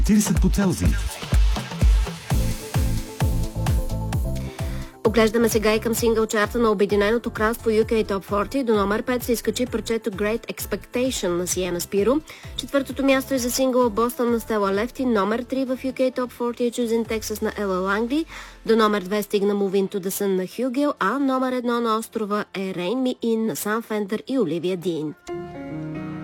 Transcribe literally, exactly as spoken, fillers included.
тридесет по Целзий. Оглеждаме сега и към сингъл чарта на Обединеното кралство Ю Кей Top сорок. До номер пет се изкачи парчето Great Expectation на Сиена Спиро. Четвъртото място е за сингъла Бостън на Стела Лефти. Номер три в Ю Кей Top сорок е Choosing Texas на Ела Лангли. До номер две стигна Moving to the Sun на Хюгел, а номер едно на острова е Rain Me In на Сам Фендър и Оливия Дин.